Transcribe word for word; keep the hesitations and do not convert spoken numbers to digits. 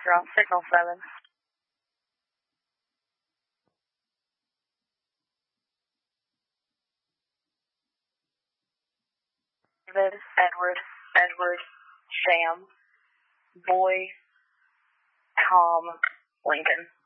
you're on signal seven. David, Edward, Edward, Sam, Boy, Tom, Lincoln.